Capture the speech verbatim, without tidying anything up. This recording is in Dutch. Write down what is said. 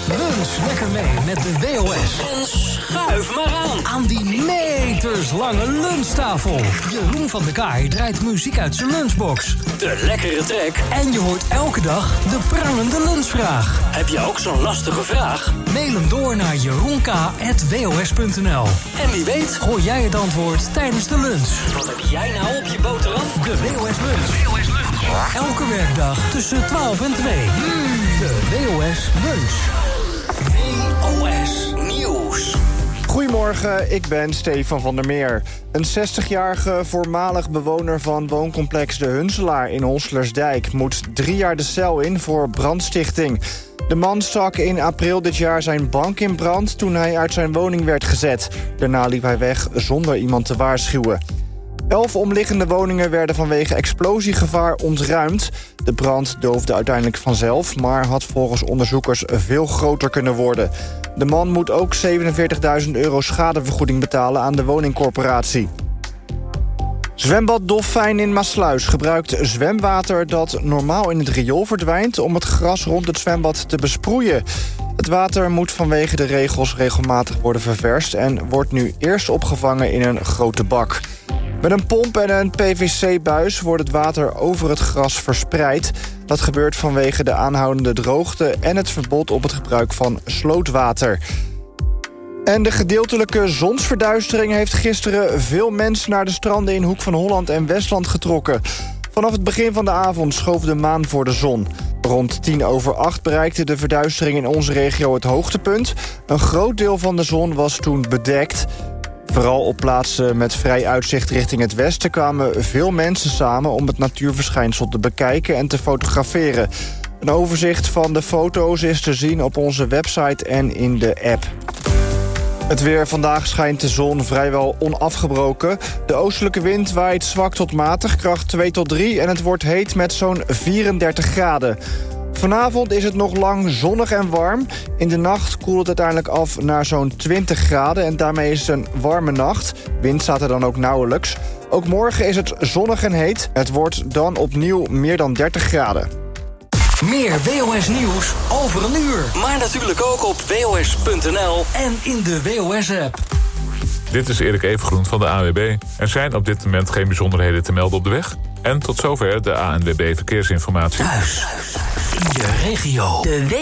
Lunch lekker mee met de W O S. En schuif maar aan. Aan die meterslange lunchtafel. Jeroen van der Kaai draait muziek uit zijn lunchbox. De lekkere trek. En je hoort elke dag de prangende lunchvraag. Heb je ook zo'n lastige vraag? Mail hem door naar jeroenk at w o s punt n l. En wie weet hoor jij het antwoord tijdens de lunch. Wat heb jij nou op je boterham? De W O S Lunch. W O S Lunch. Elke werkdag tussen twaalf en twee. Mm, de W O S Lunch. W O S Nieuws. Goedemorgen, ik ben Stefan van der Meer. Een zestigjarige voormalig bewoner van wooncomplex De Hunselaar in Honselersdijk moet drie jaar de cel in voor brandstichting. De man stak in april dit jaar zijn bank in brand toen hij uit zijn woning werd gezet. Daarna liep hij weg zonder iemand te waarschuwen. Elf omliggende woningen werden vanwege explosiegevaar ontruimd. De brand doofde uiteindelijk vanzelf, maar had volgens onderzoekers veel groter kunnen worden. De man moet ook zevenenveertigduizend euro schadevergoeding betalen aan de woningcorporatie. Zwembad Dolfijn in Maassluis gebruikt zwemwater dat normaal in het riool verdwijnt om het gras rond het zwembad te besproeien. Het water moet vanwege de regels regelmatig worden ververst en wordt nu eerst opgevangen in een grote bak. Met een pomp en een P V C-buis wordt het water over het gras verspreid. Dat gebeurt vanwege de aanhoudende droogte en het verbod op het gebruik van slootwater. En de gedeeltelijke zonsverduistering heeft gisteren veel mensen naar de stranden in Hoek van Holland en Westland getrokken. Vanaf het begin van de avond schoof de maan voor de zon. Rond tien over acht bereikte de verduistering in onze regio het hoogtepunt. Een groot deel van de zon was toen bedekt. Vooral op plaatsen met vrij uitzicht richting het westen kwamen veel mensen samen om het natuurverschijnsel te bekijken en te fotograferen. Een overzicht van de foto's is te zien op onze website en in de app. Het weer. Vandaag schijnt de zon vrijwel onafgebroken. De oostelijke wind waait zwak tot matig, kracht twee tot drie... en het wordt heet met zo'n vierendertig graden. Vanavond is het nog lang zonnig en warm. In de nacht koelt het uiteindelijk af naar zo'n twintig graden... en daarmee is het een warme nacht. Wind staat er dan ook nauwelijks. Ook morgen is het zonnig en heet. Het wordt dan opnieuw meer dan dertig graden. Meer W O S Nieuws over een uur. Maar natuurlijk ook op w o s punt n l en in de W O S-app. Dit is Erik Evengroen van de A N W B. Er zijn op dit moment geen bijzonderheden te melden op de weg. En tot zover de A N W B Verkeersinformatie. Thuis, in je regio. De